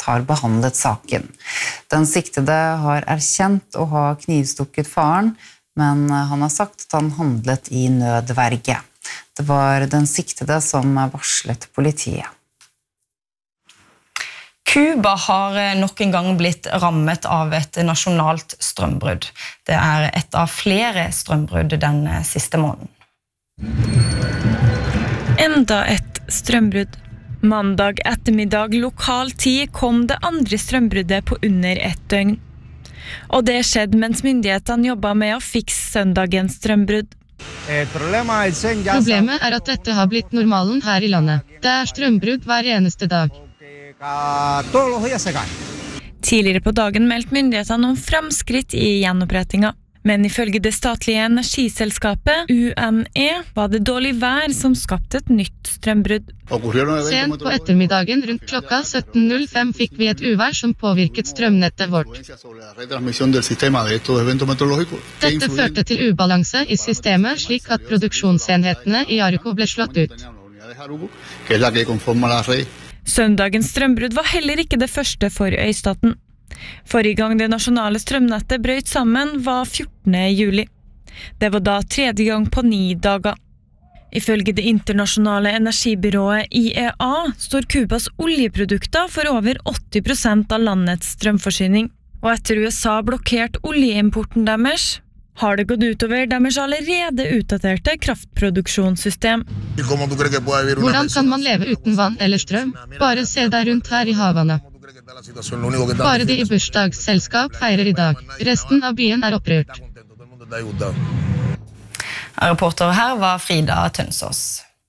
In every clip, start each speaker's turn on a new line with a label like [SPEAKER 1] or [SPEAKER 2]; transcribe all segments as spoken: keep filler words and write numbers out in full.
[SPEAKER 1] har behandlet saken. Den siktede har erkjent å ha knivstukket faren, men han har sagt at han handlet i nødverge. Det var den siktede som varslet politiet.
[SPEAKER 2] Kuba har nok en gang blitt rammet av et nasjonalt strømbrudd. Det er et av flere strømbrudd den siste måneden.
[SPEAKER 3] Enda et strømbrudd. Mandag ettermiddag lokal tid kom det andre strømbruddet på under ett døgn. Og det skjedde mens myndighetene jobbet med å fikse søndagens strømbrudd.
[SPEAKER 4] Problemet er at dette har blitt normalen her i landet. Det er strømbrudd hver eneste dag.
[SPEAKER 3] Tidligere på dagen meldte myndighetene om framskritt i gjenopprettinga, men ifølge det statlige energiselskapet U N E var det dårlig vær som skapte et nytt strømbrudd.
[SPEAKER 4] Sent på ettermiddagen rundt klokka sytten null fem fikk vi et uvær som påvirket strømnettet vårt. Dette førte til ubalanse i systemet slik at produksjonsenhetene i Arco ble slått ut.
[SPEAKER 3] Søndagens strømbrudd var heller ikke det første for øystaten. Forrige gang det nasjonale strømnettet brøt sammen var fjortende juli. Det var da tredje gang på ni dager. Ifølge det internasjonale energibyrået I E A står Kubas oljeprodukter for over åtti prosent av landets strømforsyning. Og etter U S A blokkert oljeimporten deres, har det gått utover deres allerede utdaterte kraftproduksjonssystem.
[SPEAKER 4] Hvordan kan man leve uten vann eller strøm? Bare se deg rundt her i Havana. Bare de i bursdagsselskap feirer i dag. Resten av byen er opprørt.
[SPEAKER 2] Reporter her var Frida Tønsås.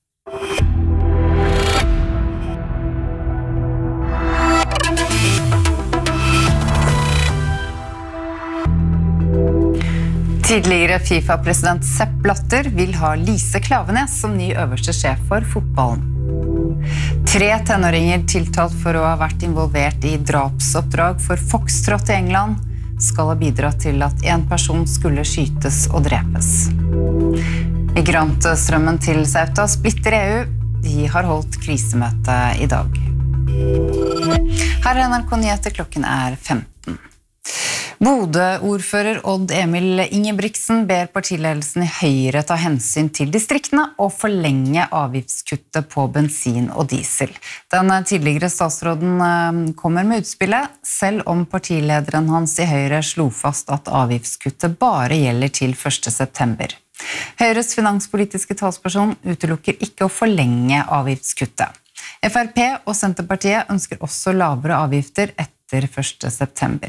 [SPEAKER 1] Tidligere FIFA-president Sepp Blatter vil ha Lise Klaveness som ny øverste sjef for fotballen. Tre tenåringer tiltalt for å ha vært involvert i drapsoppdrag for Foxtrot i England skal ha bidratt til at en person skulle skytes og drepes. Migrantstrømmen til Ceuta splitter E U. De har holdt krisemøte i dag. Her er N R K Nyheter, klokken er femten. Bodø-ordfører Odd Emil Ingebrigtsen ber partiledelsen i Høyre ta hensyn til distriktene og forlenge avgiftskuttet på bensin og diesel. Den tidligere statsråden kommer med utspillet, selv om partilederen hans i Høyre slo fast at avgiftskuttet bare gjelder til første september. Høyres finanspolitiske talsperson utelukker ikke å forlenge avgiftskuttet. F R P og Senterpartiet ønsker også lavere avgifter etter første september.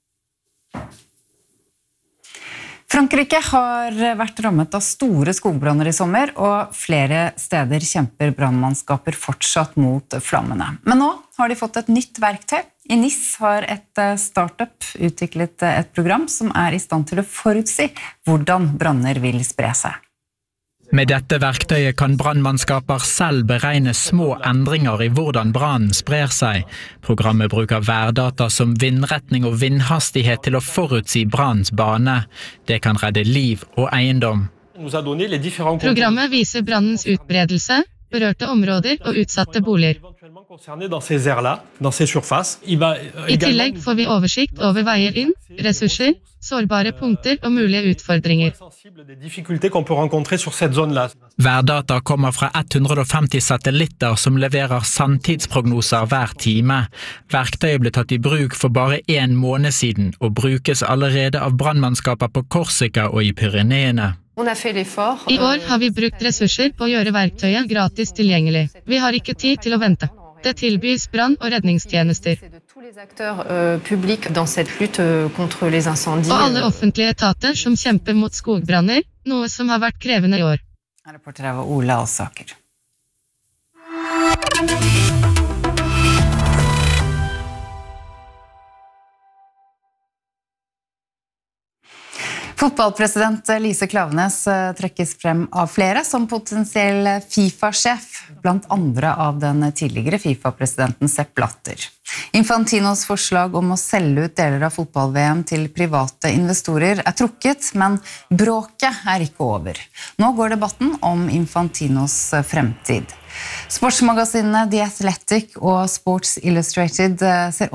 [SPEAKER 1] Frankrike har vært rammet av store skogbranner i sommer, og flere steder kjemper brannmannskaper fortsatt mot flammene. Men nå har de fått et nytt verktøy. I Nice har et startup utviklet et program som er i stand til å forutsi hvordan branner vil spre seg.
[SPEAKER 5] Med dette verktøyet kan brannmannskaper selv beregne små endringer i hvordan brannen sprer seg. Programmet bruker værdata som vindretning og vindhastighet til å forutsi brannens bane. Det kan redde liv og eiendom.
[SPEAKER 4] Programmet viser brannens utbredelse, berørte områder og utsatte boliger. I tillegg får vi oversikt over veier inn, ressurser, sårbare punkter og mulige utfordringer.
[SPEAKER 5] Værdata kommer fra ett hundre og femti satellitter som leverer sanntidsprognoser hver time. Verktøyet ble tatt i bruk for bare en måned siden og brukes allerede av brannmannskaper på Korsika og i Pyreneene.
[SPEAKER 4] I år har vi brukt ressurser på å gjøre verktøyet gratis tilgjengelig. Vi har ikke tid til å vente. Det tilbys brann- og redningstjenester. Og alle offentlige etater som kjemper mot skogbranner, noe som har vært krevende i år.
[SPEAKER 1] Reporter var Ola Alsaker. Fotballpresident Lise Klaveness trekkes frem av flere som potensiell FIFA-sjef, blant andre av den tidligere FIFA-presidenten Sepp Blatter. Infantinos forslag om å selge ut deler av fotball-V M til private investorer er trukket, men bråket er ikke over. Nå går debatten om Infantinos fremtid. Sportsmagasinene The Athletic og Sports Illustrated ser